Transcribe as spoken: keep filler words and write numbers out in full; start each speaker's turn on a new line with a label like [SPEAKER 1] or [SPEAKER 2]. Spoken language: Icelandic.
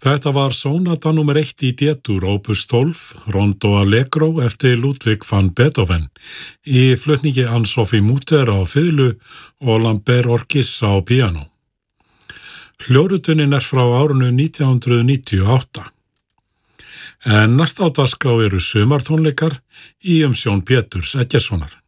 [SPEAKER 1] Þetta var sónata númer eitt í D-dur opus tólf, Rondo Allegro eftir Ludwig van Beethoven, í flutningi Anne-Sophie Mutter á fiðlu og Lambert Orkis á píanó. Hljórutunin er frá árinu nítján hundruð níutíu og átta. En næst á dagskrá eru sumartónleikar í umsjón Péturs Eggertssonar.